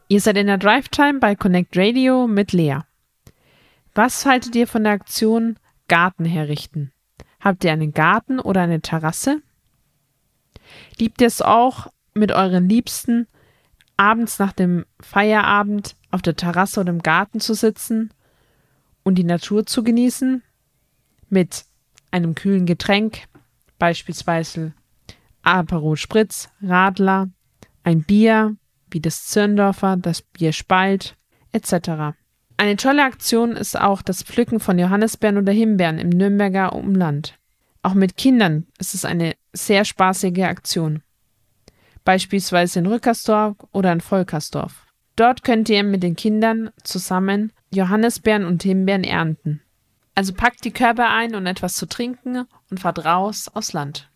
Ihr seid in der Drive Time bei Connect Radio mit Lea. Was haltet ihr von der Aktion Garten herrichten? Habt ihr einen Garten oder eine Terrasse? Liebt ihr es auch, mit euren Liebsten abends nach dem Feierabend auf der Terrasse oder im Garten zu sitzen und die Natur zu genießen? Mit einem kühlen Getränk, beispielsweise Aperol Spritz, Radler, ein Bier, wie das Zirndorfer, das Bier Spalt, etc. Eine tolle Aktion ist auch das Pflücken von Johannisbeeren oder Himbeeren im Nürnberger Umland. Auch mit Kindern ist es eine sehr spaßige Aktion. Beispielsweise in Rückersdorf oder in Volkersdorf. Dort könnt ihr mit den Kindern zusammen Johannisbeeren und Himbeeren ernten. Also packt die Körbe ein und etwas zu trinken und fahrt raus aufs Land.